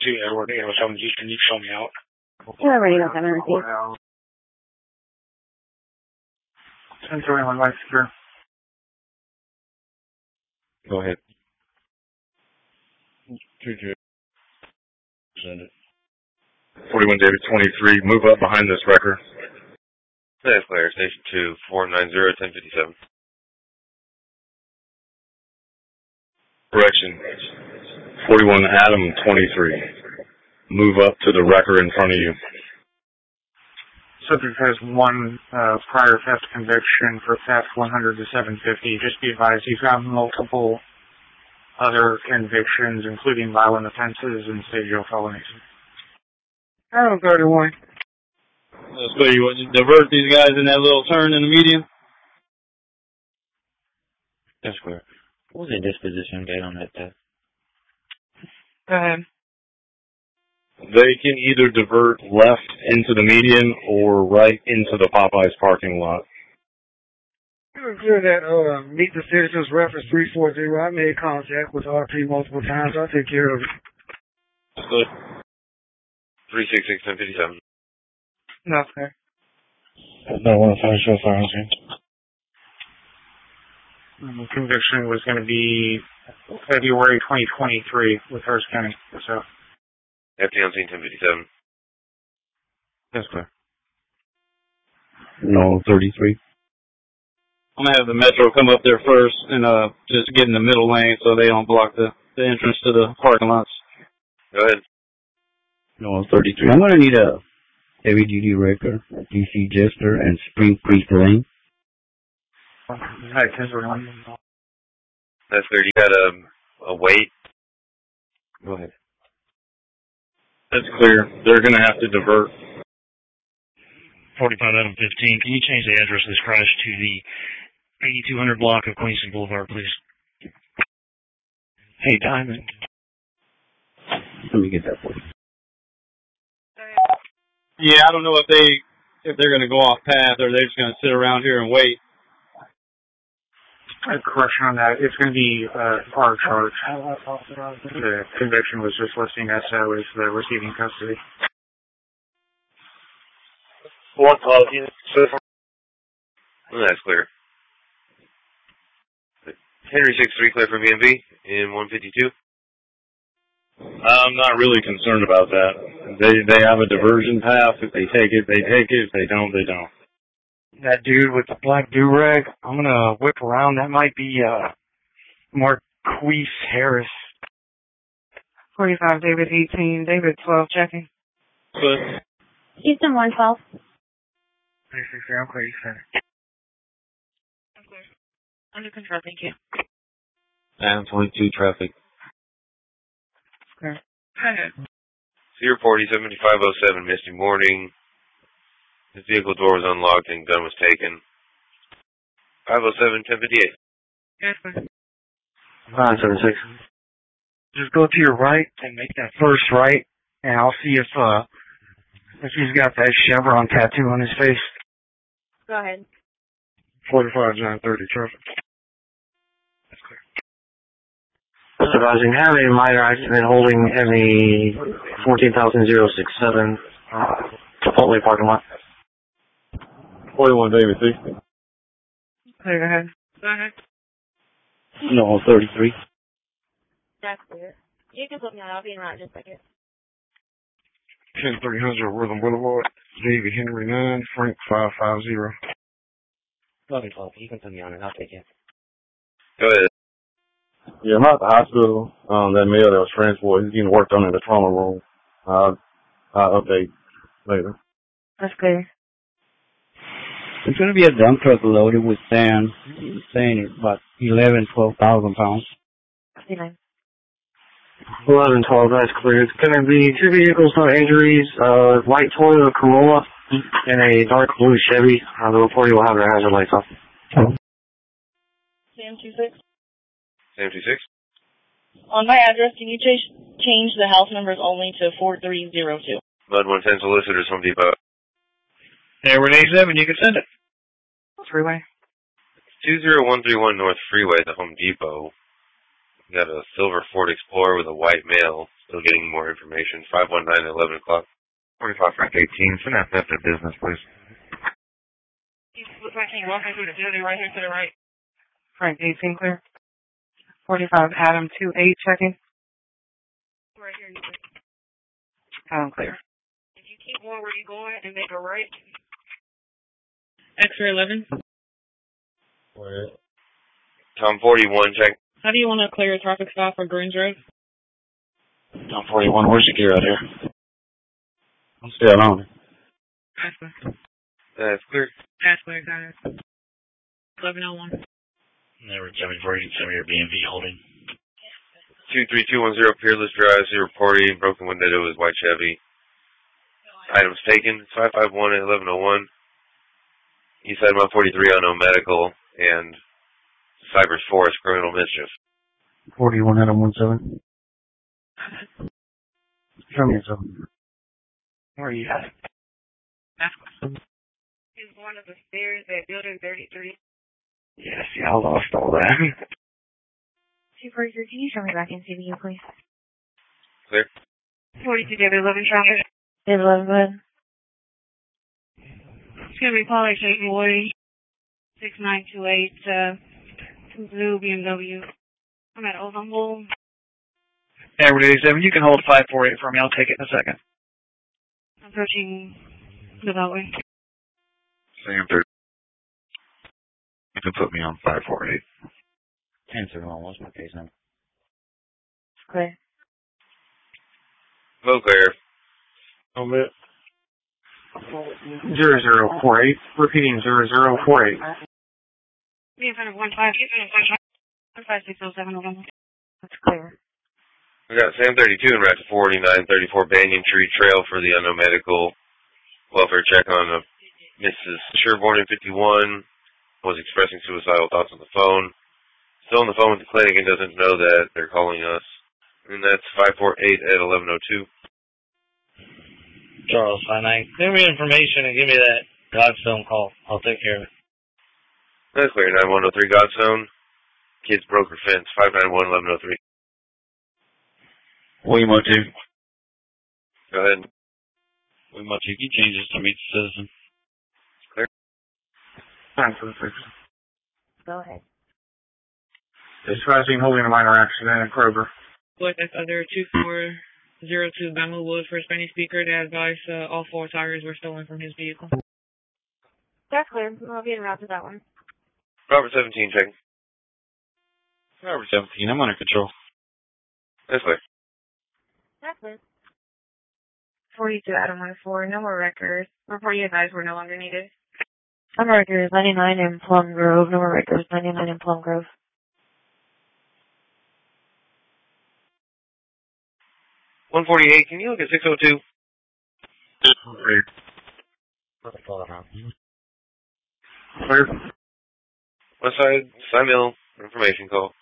See, Edward, can you show me out? We're ready to have a receipt. 1031 Life Secure. Go ahead. 2-2. Send it. 41 David 23. Move up behind this wrecker. That's clear. Station 2, 490-1057. Correction. 41 Adam 23. Move up to the wrecker in front of you. Subject has one prior theft conviction for theft 100 to 750. Just be advised, he's got multiple other convictions, including violent offenses and state jail felonies. Adam 31. So you want to divert these guys in that little turn in the median? That's clear. What was the disposition date on that test? Go ahead. They can either divert left into the median or right into the Popeyes parking lot. You were clear that meet the citizens reference 340. I made contact with RP multiple times. I'll take care of it. 366-1057. No, sir. No, one finish your firearms. The conviction was going to be February 2023 with Hearst County. So. FT on scene 1057. That's clear. No, 33. I'm going to have the Metro come up there first and just get in the middle lane so they don't block the entrance to the parking lots. Go ahead. No, 33. I'm going to need a heavy-duty wrecker, DC Jester, and Spring Creek Lane. That's clear. You got a wait? Go ahead. That's clear. They're going to have to divert. 45 Adam 15. Can you change the address of this crash to the 8200 block of Queenston Boulevard, please? Hey, Diamond. Let me get that for you. Yeah, I don't know if they're going to go off path or they're just going to sit around here and wait. A correction on that. It's going to be our charge. The conviction was just listing SO as the receiving custody. What policy? That's clear. Henry 6-3 clear for BMB in 152. I'm not really concerned about that. They have a diversion path. If they take it, they take it. If they don't, they don't. That dude with the black do-rag, I'm going to whip around. That might be Marquise Harris. 45 David 18, David 12 checking. But Houston 112. I'm clear, you said it. Okay. Under control, thank you. Adam 22 traffic. Okay. Go ahead. 040-7507, Misty Morning. His vehicle door was unlocked and gun was taken. 507-1058. Yes, sir. 576. Just go to your right and make that first right, and I'll see if he's got that chevron tattoo on his face. Go ahead. 45 John 30 traffic. That's clear. Supervising, have a minor accident holding in the 14,067 Chipotle parking lot. 41 David 60. Okay, go ahead. Go ahead. No, 33. That's clear. You can put me on. I'll be in around in just a second. 10300 Wortham Boulevard. David Henry 9, Frank 550. 1112. You can put me on it. I'll take it. Go ahead. Yeah, I'm at the hospital. That male that was transported, he's getting worked on in the trauma room. I'll update later. That's clear. It's going to be a dump truck loaded with sand, saying it's about 12,000 pounds. 59. 1112, that's clear. It's going to be 2 vehicles, no injuries. White Toyota Corolla and a dark blue Chevy. The reporter will have their hazard lights off. Sam 26. Sam 26. On my address, can you change the house numbers only to 4302? Mud 110 Solicitors, Home Depot. Edward 87, you can send it. Freeway. 20131 North Freeway, the Home Depot. We got a silver Ford Explorer with a white male, Still getting more information. 519 at 11 o'clock. 45 Frank 18. Send that theft of business, please. Walking through the building right here to the right. Frank 18 clear. 45 Adam 28 checking. Right here. Adam clear. If you keep going where you're going and make a right. X-ray 11. Tom 41, check. How do you want to clear a traffic stop for Greens Road? Tom 41, where's your gear out here? I'm still on it. That's clear. That's clear. That's clear, got it. 1101. Never 740, some of your BMV holding. 23210 Peerless Drive, see reporting, broken window with white Chevy. Items taken, 551 at 1101. Eastside 143 unknown medical, and Cypress Forest criminal mischief. 41 Adam 17. Show me something. Where are you at? That's clear. He's going up the stairs at building 33. Yes, yeah, I lost all that. 243, can you show me back in CVU, please? Clear. 42 W11 traffic. 11, go ahead. It's going to be Pollock St. Boy, 6928, blue BMW. I'm at Old Humble. Edward 87, you can hold 548 for me. I'll take it in a second. Approaching the Beltway. Sam 30. You can put me on 548. 1031, what's my case number? Clear. Low clear. On it. 0048. Repeating 0048. Be in front of 15607 November. That's clear. We got Sam 32 and route to 4934 Banyan Tree Trail for the unknown medical. Welfare check on Mrs. Sherborne in 51. Was expressing suicidal thoughts on the phone. Still on the phone with the clinic and doesn't know that they're calling us. And that's 548 at 1102. Charles, 59. Send me information and give me that Godstone call. I'll take care of it. That's clear. 9103 Godstone. Kids broke her fence. 591 1103. William O2. Go ahead. William O2, can you change this to meet the citizen? Clear. Time for the fix. Go ahead. Dispatching holding a minor accident at Kroger. With this other 2402 Bama Wood for Spanish speaker to advise all 4 tires were stolen from his vehicle. That's clear. I'll be en route to that one. Robert 17, checking. Robert 17, I'm under control. That's clear. That's clear. 42 Adam 14, no more records. Report you advised were no longer needed. Number record is 99 in Plum Grove. Number record is 99 in Plum Grove. $148, can you look at 602? Clear. West Side, Side Mill, information call.